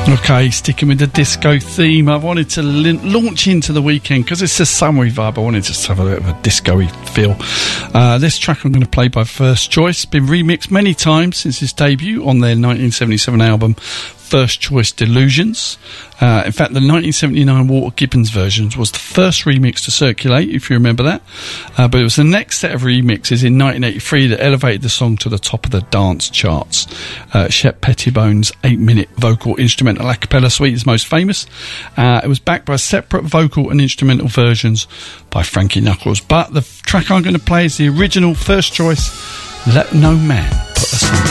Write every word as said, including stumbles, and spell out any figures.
Okay, sticking with the disco theme, I wanted to l- launch into the weekend because it's a summery vibe. I wanted to just have a bit of a disco-y feel. Uh, this track I'm going to play by First Choice, been remixed many times since its debut on their nineteen seventy-seven album First Choice Delusions. Uh, in fact, the nineteen seventy-nine Walter Gibbons versions was the first remix to circulate, if you remember that. Uh, but it was the next set of remixes in nineteen eighty-three that elevated the song to the top of the dance charts. Uh, Shep Pettibone's eight-minute vocal instrumental a cappella suite is most famous. Uh, it was backed by separate vocal and instrumental versions by Frankie Knuckles. But the f- track I'm going to play is the original First Choice, Let No Man Put Us Under.